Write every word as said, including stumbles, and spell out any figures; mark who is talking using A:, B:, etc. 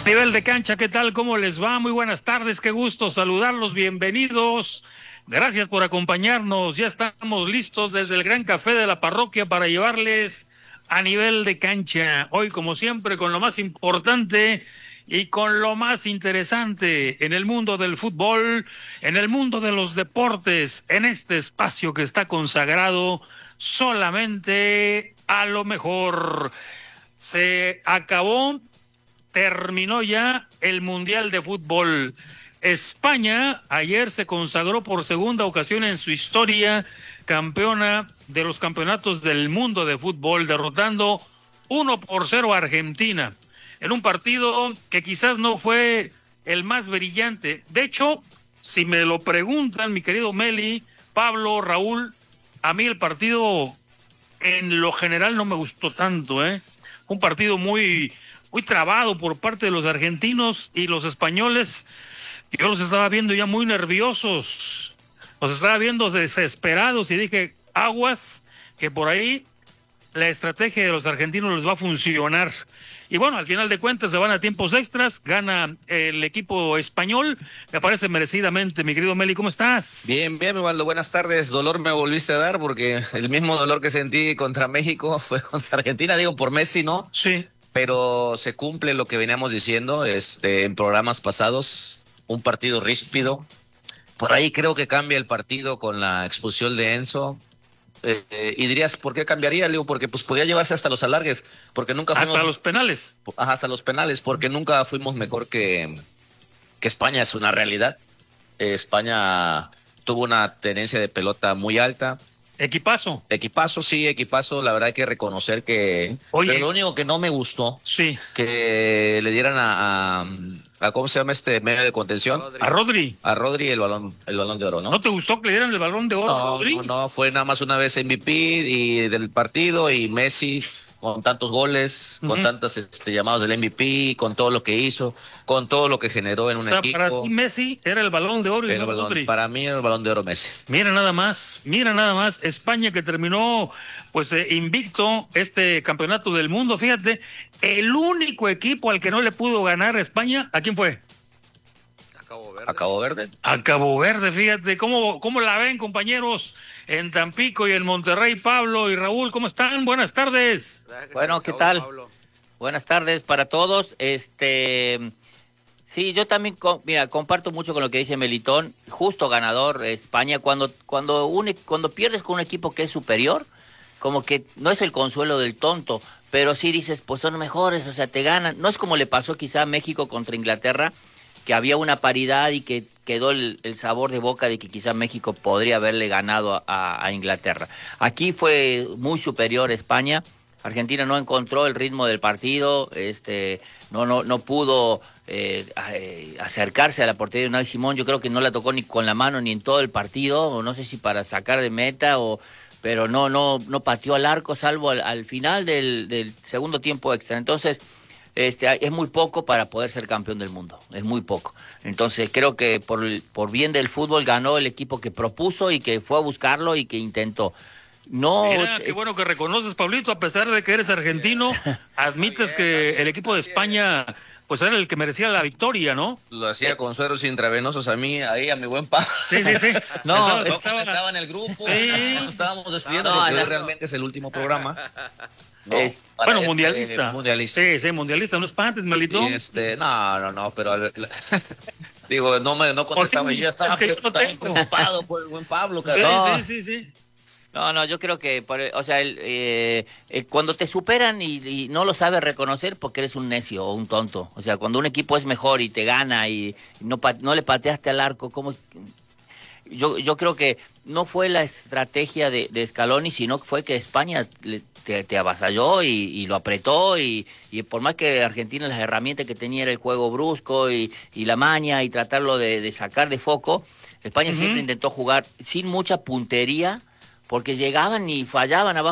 A: Nivel de cancha, ¿qué tal? ¿Cómo les va? Muy buenas tardes, qué gusto saludarlos, bienvenidos. Gracias por acompañarnos. Ya estamos listos desde el Gran Café de la Parroquia para llevarles a nivel de cancha. Hoy, como siempre, con lo más importante y con lo más interesante en el mundo del fútbol, en el mundo de los deportes, en este espacio que está consagrado solamente a lo mejor. Se acabó. Terminó ya el Mundial de Fútbol. España ayer se consagró por segunda ocasión en su historia campeona de los campeonatos del mundo de fútbol, derrotando uno por cero a Argentina, en un partido que quizás no fue el más brillante. De hecho, si me lo preguntan, mi querido Meli, Pablo, Raúl, a mí el partido en lo general no me gustó tanto, ¿eh? Un partido muy... muy trabado por parte de los argentinos y los españoles. Yo los estaba viendo ya muy nerviosos, los estaba viendo desesperados y dije, aguas, que por ahí la estrategia de los argentinos les va a funcionar. Y bueno, al final de cuentas se van a tiempos extras, gana el equipo español, me parece merecidamente. Mi querido Meli, ¿cómo estás?
B: Bien, bien, Ubaldo, buenas tardes. Dolor me volviste a dar porque el mismo dolor que sentí contra México fue contra Argentina, digo por Messi, ¿no?
A: Sí.
B: Pero se cumple lo que veníamos diciendo este, en programas pasados, un partido ríspido. Por ahí creo que cambia el partido con la expulsión de Enzo. Eh, eh, y dirías, ¿por qué cambiaría? Le digo, porque pues podía llevarse hasta los alargues, porque nunca fuimos...
A: Hasta los penales.
B: Ajá, hasta los penales, porque nunca fuimos mejor que, que España, es una realidad. Eh, España tuvo una tenencia de pelota muy alta.
A: Equipazo.
B: Equipazo, sí, equipazo. La verdad hay que reconocer que...
A: Oye.
B: Pero lo único que no me gustó,
A: sí,
B: que le dieran a, a, a ¿cómo se llama este medio de contención?
A: A Rodri.
B: A Rodri el balón, el balón de oro, ¿no?
A: ¿No te gustó que le dieran el balón de oro a
B: No,
A: Rodri?
B: no, no, fue nada más una vez M V P y del partido y Messi con tantos goles,
A: Uh-huh.
B: con tantos este, llamados del M V P, con todo lo que hizo, con todo lo que generó en un
A: O sea,
B: equipo.
A: para ti Messi era el balón de oro y
B: El
A: no
B: balón-
A: Rodri.
B: para mí era el balón de oro Messi.
A: Mira nada más, mira nada más, España que terminó pues eh, invicto este campeonato del mundo. Fíjate, el único equipo al que no le pudo ganar España, ¿a quién fue?
B: A Cabo Verde.
A: A Cabo Verde, fíjate, ¿cómo, cómo la ven, compañeros, en Tampico y en Monterrey? Pablo y Raúl, ¿cómo están? Buenas tardes.
C: Bueno, ¿qué tal? Buenas tardes para todos. Este, sí, yo también, co- mira, comparto mucho con lo que dice Melitón. Justo ganador España. Cuando, cuando, un e- cuando pierdes con un equipo que es superior, como que no es el consuelo del tonto, pero sí dices, pues son mejores, o sea, te ganan. No es como le pasó quizá a México contra Inglaterra, que había una paridad y que quedó el, el sabor de boca de que quizá México podría haberle ganado a, a Inglaterra. Aquí fue muy superior España. Argentina no encontró el ritmo del partido, este, no, no, no pudo eh, eh, acercarse a la portería de Unai Simón. Yo creo que no la tocó ni con la mano ni en todo el partido, o no sé si para sacar de meta, o, pero no, no, no pateó al arco, salvo al, al final del, del segundo tiempo extra. Entonces, este, es muy poco para poder ser campeón del mundo, es muy poco. Entonces creo que por, por bien del fútbol ganó el equipo que propuso y que fue a buscarlo y que intentó. No,
A: Mira, qué bueno que reconoces, Pablito, a pesar de que eres argentino, admites que el equipo de España pues era el que merecía la victoria, ¿no?
B: Lo hacía con sueros intravenosos a mí, ahí a mi buen Pablo.
A: Sí, sí, sí.
C: No,
A: Estaba-
B: Estaba, estaba en el grupo,
A: Sí.
B: nos estábamos despidiendo
C: No,
B: porque
C: no.
B: hoy realmente es el último programa. ¿no?
C: Es-
B: Para
A: bueno,
B: este
A: mundialista.
B: mundialista.
A: Sí, sí, mundialista, no espantes, Melito.
B: Y este, no, no, no, pero al- digo, no me no contestaba,
A: sí,
B: yo ya estaba,
A: es que yo no
B: también
A: tengo.
B: preocupado por el buen Pablo,
A: Sí,
B: cabrón.
A: sí, sí, sí.
C: No, no, yo creo que, por- o sea, el, eh, eh, cuando te superan y, y no lo sabes reconocer porque eres un necio o un tonto. O sea, cuando un equipo es mejor y te gana y no, pa- no le pateaste al arco, ¿cómo? Yo, yo creo que no fue la estrategia de, de Scaloni, sino que fue que España le- te, te avasalló y, y lo apretó y, y por más que Argentina las herramientas que tenía era el juego brusco y, y la maña y tratarlo de, de sacar de foco, España
A: Ujú.
C: siempre intentó jugar sin mucha puntería porque llegaban y fallaban abajo